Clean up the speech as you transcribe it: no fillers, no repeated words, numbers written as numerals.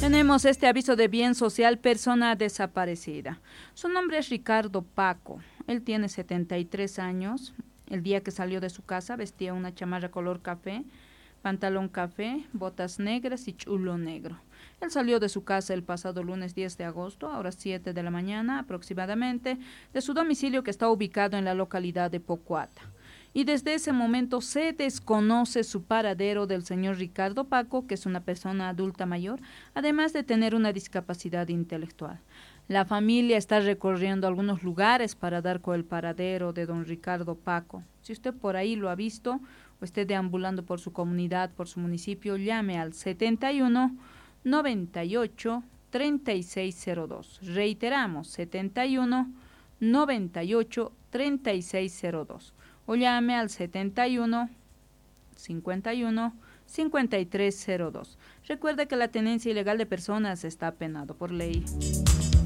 Tenemos este aviso de bien social, persona desaparecida. Su nombre es Ricardo Paco. Él tiene 73 años. El día que salió de su casa vestía una chamarra color café, pantalón café, botas negras y chulo negro. Él salió de su casa el pasado lunes 10 de agosto, a horas 7 de la mañana aproximadamente, de su domicilio que está ubicado en la localidad de Pocuata. Y desde ese momento se desconoce su paradero del señor Ricardo Paco, que es una persona adulta mayor, además de tener una discapacidad intelectual. La familia está recorriendo algunos lugares para dar con el paradero de don Ricardo Paco. Si usted por ahí lo ha visto o esté deambulando por su comunidad, por su municipio, llame al 71 98 3602. Reiteramos, 71 98 3602. O llame al 71 51 5302. Recuerde que la tenencia ilegal de personas está penado por ley.